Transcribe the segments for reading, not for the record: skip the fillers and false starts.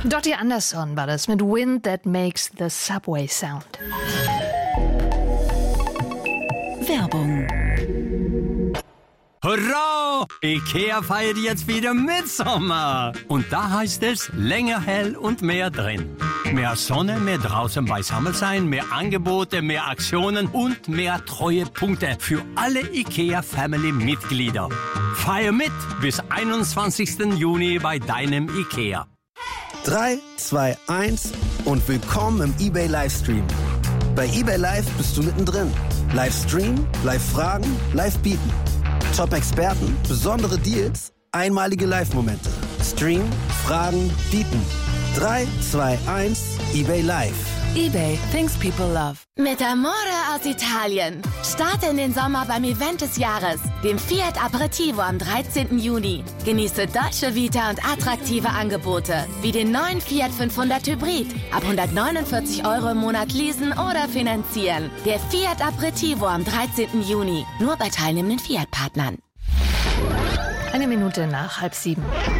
Dottie Anderson war das mit Wind That Makes the Subway Sound. Werbung. Hurra! IKEA feiert jetzt wieder Mitsommer. Und da heißt es länger hell und mehr drin. Mehr Sonne, mehr draußen beisammen sein, mehr Angebote, mehr Aktionen und mehr Treuepunkte für alle IKEA-Family-Mitglieder. Feier mit bis 21. Juni bei deinem IKEA. 3, 2, 1 und willkommen im eBay Livestream. Bei eBay Live bist du mittendrin. Livestream, Live-Fragen, Live-Bieten. Top-Experten, besondere Deals, einmalige Live-Momente. Stream, Fragen, Bieten. 3, 2, 1, eBay Live. eBay, things people love. Mit Amore aus Italien. Starte in den Sommer beim Event des Jahres, dem Fiat Aperitivo am 13. Juni. Genieße Dolce Vita und attraktive Angebote, wie den neuen Fiat 500 Hybrid. Ab 149 € im Monat leasen oder finanzieren. Der Fiat Aperitivo am 13. Juni. Nur bei teilnehmenden Fiat-Partnern. 1 Minute nach 6:30.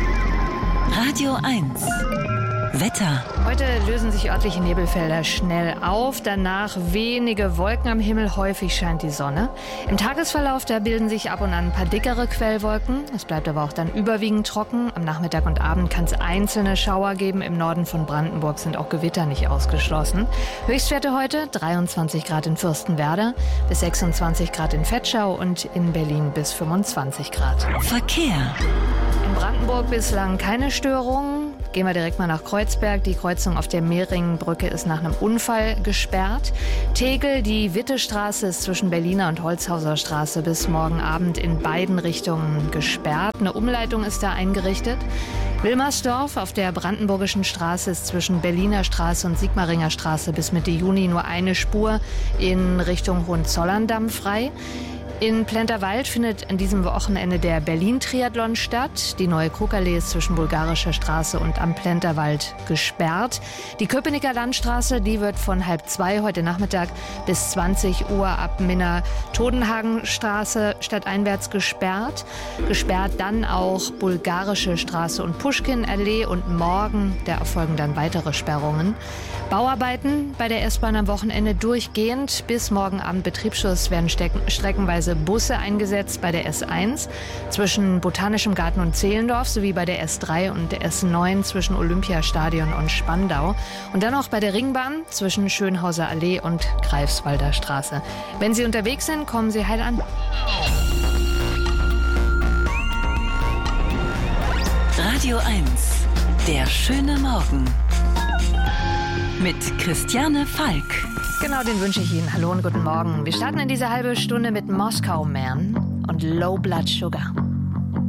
Radio 1. Wetter. Heute lösen sich örtliche Nebelfelder schnell auf, danach wenige Wolken am Himmel, häufig scheint die Sonne. Im Tagesverlauf, da bilden sich ab und an ein paar dickere Quellwolken. Es bleibt aber auch dann überwiegend trocken. Am Nachmittag und Abend kann es einzelne Schauer geben. Im Norden von Brandenburg sind auch Gewitter nicht ausgeschlossen. Höchstwerte heute 23 Grad in Fürstenwerder, bis 26 Grad in Vetschau und in Berlin bis 25 Grad. Verkehr. In Brandenburg bislang keine Störungen. Gehen wir direkt mal nach Kreuzberg. Die Kreuzung auf der Mehringenbrücke ist nach einem Unfall gesperrt. Tegel, die Wittestraße ist zwischen Berliner und Holzhauser Straße bis morgen Abend in beiden Richtungen gesperrt. Eine Umleitung ist da eingerichtet. Wilmersdorf auf der Brandenburgischen Straße ist zwischen Berliner Straße und Sigmaringer Straße bis Mitte Juni nur eine Spur in Richtung Hohenzollern-Damm frei. In Plenterwald findet an diesem Wochenende der Berlin-Triathlon statt. Die neue Kruckerlee ist zwischen Bulgarischer Straße und am Plenterwald gesperrt. Die Köpenicker Landstraße, die wird von 1:30 heute Nachmittag bis 20 Uhr ab Minna-Todenhagenstraße stadteinwärts gesperrt. Gesperrt dann auch Bulgarische Straße und Puschkin-Allee und morgen, da erfolgen dann weitere Sperrungen. Bauarbeiten bei der S-Bahn am Wochenende durchgehend. Bis morgen Abend Betriebsschluss werden streckenweise Busse eingesetzt bei der S1 zwischen Botanischem Garten und Zehlendorf sowie bei der S3 und der S9 zwischen Olympiastadion und Spandau. Und dann auch bei der Ringbahn zwischen Schönhauser Allee und Greifswalder Straße. Wenn Sie unterwegs sind, kommen Sie heil an. Radio 1. Der schöne Morgen. Mit Christiane Falk. Genau, den wünsche ich Ihnen. Hallo und guten Morgen. Wir starten in diese halbe Stunde mit Moskau Man und Low Blood Sugar.